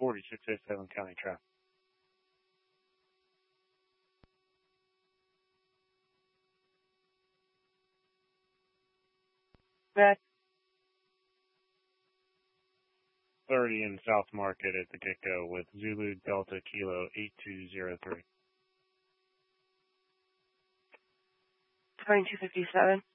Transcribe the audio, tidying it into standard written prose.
4687 County Traffic. Back. 30 in South Market at the get-go with Zulu Delta Kilo 8203. 2257.